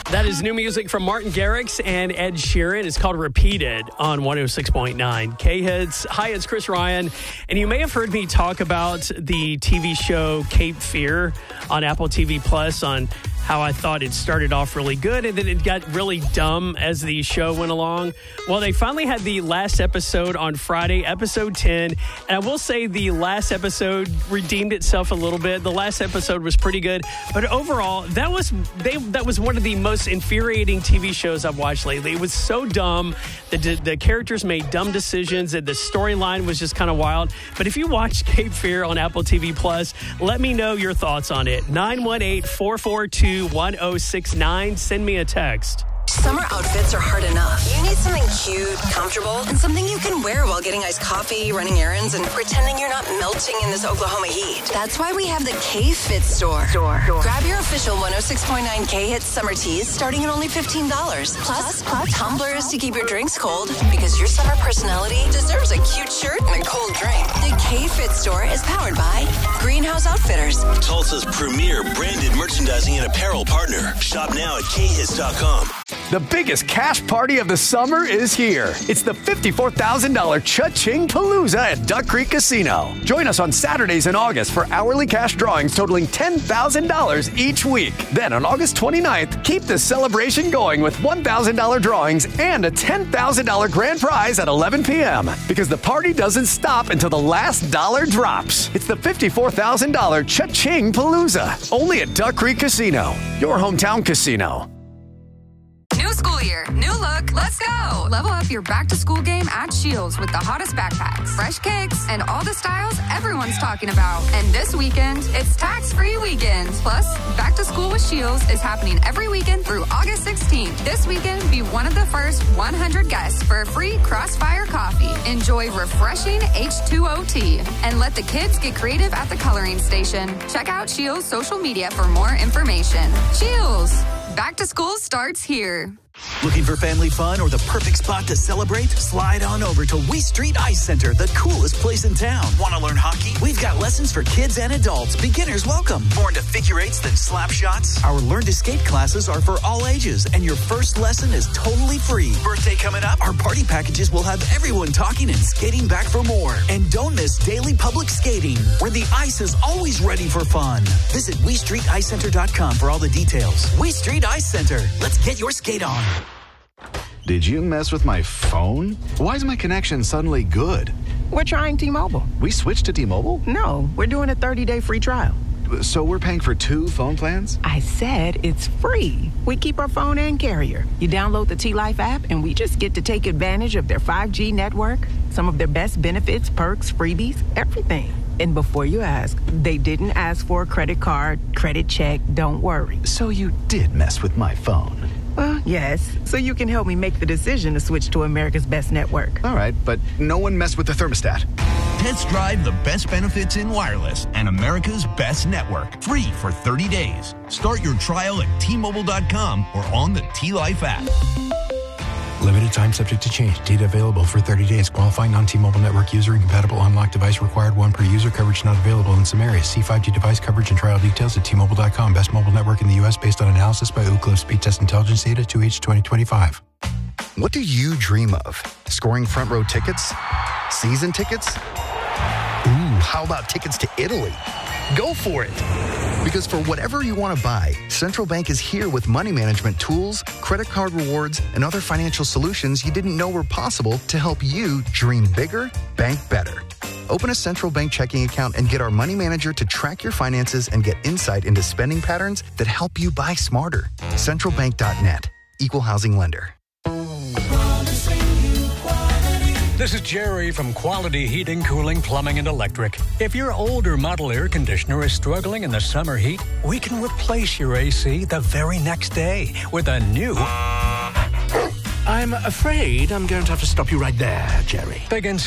That is new music from Martin Garrix and Ed Sheeran. It's called Repeated on 106.9 K-Hits. Hi, it's Chris Ryan. And you may have heard me talk about the TV show Cape Fear on Apple TV Plus, on how I thought it started off really good and then it got really dumb as the show went along. Well, they finally had the last episode on Friday, episode 10. And I will say the last episode redeemed itself a little bit. The last episode was pretty good. But overall, that was one of the most infuriating TV shows I've watched lately. It was so dumb. The characters made dumb decisions and the storyline was just kind of wild. But if you watch Cape Fear on Apple TV Plus, let me know your thoughts on it. 918-442-1069. Send me a text. Summer outfits are hard enough. You need something cute, comfortable, and something you can wear while getting iced coffee, running errands, and pretending you're not melting in this Oklahoma heat. That's why we have the K-Fit store. Grab your official 106.9 K-Hits summer tees starting at only $15. Plus tumblers to keep your drinks cold, because your summer personality deserves a cute shirt and a cold drink. The K-Fit store is powered by Greenhouse Outfitters, Tulsa's premier branded merchandising and apparel partner. Shop now at khits.com. The biggest cash party of the summer is here. It's the $54,000 Cha-Ching Palooza at Duck Creek Casino. Join us on Saturdays in August for hourly cash drawings totaling $10,000 each week. Then on August 29th, keep the celebration going with $1,000 drawings and a $10,000 grand prize at 11 p.m. Because the party doesn't stop until the last dollar drops. It's the $54,000 Cha-Ching Palooza. Only at Duck Creek Casino, your hometown casino. New school year, new look, let's go! Level up your back-to-school game at Shields with the hottest backpacks, fresh kicks, and all the styles everyone's talking about. And this weekend, it's tax-free weekends. Plus, Back to School with Shields is happening every weekend through August 16th. This weekend, be one of the first 100 guests for a free Crossfire coffee. Enjoy refreshing H2O tea, and let the kids get creative at the coloring station. Check out Shields' social media for more information. Shields! Back to school starts here. Looking for family fun or the perfect spot to celebrate? Slide on over to Wee Street Ice Center, the coolest place in town. Want to learn hockey? We've got lessons for kids and adults. Beginners welcome. More into figure eights than slap shots? Our Learn to Skate classes are for all ages, and your first lesson is totally free. Birthday coming up? Our party packages will have everyone talking and skating back for more. And don't miss daily public skating, where the ice is always ready for fun. Visit WeStreetIceCenter.com for all the details. Wee Street Ice Center. Let's get your skate on. Did you mess with my phone? Why is my connection suddenly good? We're trying T-Mobile. We switched to T-Mobile? No, we're doing a 30-day free trial. So we're paying for 2 phone plans? I said it's free. We keep our phone and carrier. You download the T-Life app, and we just get to take advantage of their 5G network, some of their best benefits, perks, freebies, everything. And before you ask, they didn't ask for a credit card, credit check, don't worry. So you did mess with my phone? Well, yes. So you can help me make the decision to switch to America's best network. All right, but no one messed with the thermostat. Test drive the best benefits in wireless and America's best network. Free for 30 days. Start your trial at T-Mobile.com or on the T-Life app. Limited time subject to change. Data available for 30 days. Qualifying non-T-Mobile network user. Incompatible unlocked device required. 1 per user. Coverage not available in some areas. See 5G device coverage and trial details at T-Mobile.com. Best mobile network in the U.S. based on analysis by Ookla Speed Test Intelligence Data 2H 2025. What do you dream of? Scoring front row tickets? Season tickets? Ooh, how about tickets to Italy? Go for it! Because for whatever you want to buy, Central Bank is here with money management tools, credit card rewards, and other financial solutions you didn't know were possible to help you dream bigger, bank better. Open a Central Bank checking account and get our money manager to track your finances and get insight into spending patterns that help you buy smarter. CentralBank.net. Equal housing lender. This is Jerry from Quality Heating, Cooling, Plumbing, and Electric. If your older model air conditioner is struggling in the summer heat, we can replace your AC the very next day with a new... I'm afraid I'm going to have to stop you right there, Jerry. Big